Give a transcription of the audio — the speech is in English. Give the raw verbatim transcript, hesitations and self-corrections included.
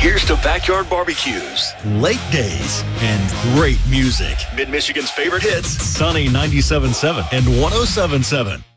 Here's to backyard barbecues, late days, and great music. Mid-Michigan's favorite hits. Sunny ninety-seven point seven and one oh seven point seven.